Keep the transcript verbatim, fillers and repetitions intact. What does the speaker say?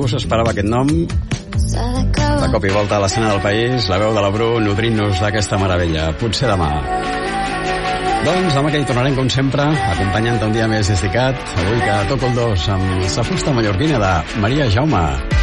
ningú s'esperava aquest nom. De cop i volta a l'escena del país, la veu de la Bru nodrint-nos d'aquesta meravella. Potser demà. Doncs demà que hi tornarem, com sempre, acompanyant-te un dia més des d'I C A T. Avui que toco el dos amb la fusta mallorquina de Maria Jaume.